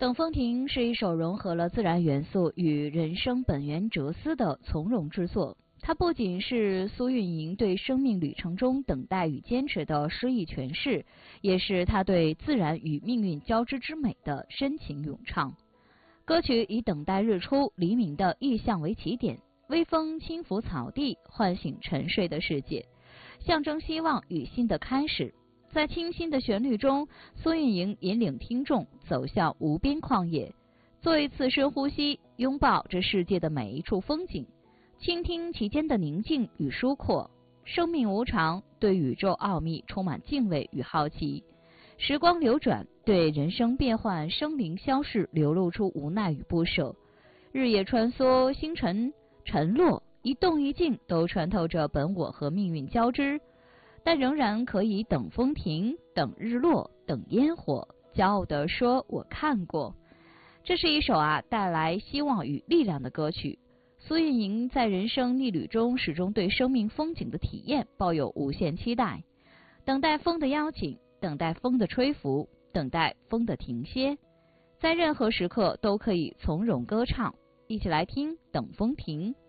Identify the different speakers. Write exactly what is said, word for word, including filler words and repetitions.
Speaker 1: 等风停是一首融合了自然元素与人生本源哲思的从容之作。它不仅是苏运莹对生命旅程中等待与坚持的诗意诠释，也是她对自然与命运交织之美的深情咏唱。歌曲以等待日出黎明的意象为起点，微风轻拂草地，唤醒沉睡的世界，象征希望与新的开始。在清新的旋律中，苏运莹引领听众走向无边旷野，做一次深呼吸，拥抱这世界的每一处风景，倾听其间的宁静与疏阔。生命无常，对宇宙奥秘充满敬畏与好奇；时光流转，对人生变幻、生灵消逝流露出无奈与不舍。日夜穿梭，星辰沉落，一动一静都穿透着本我和命运交织。但仍然可以等风停，等日落，等烟火，骄傲地说我看过。这是一首啊带来希望与力量的歌曲。苏运莹在人生逆旅中始终对生命风景的体验抱有无限期待，等待风的邀请，等待风的吹拂，等待风的停歇，在任何时刻都可以从容歌唱。一起来听《等风停》。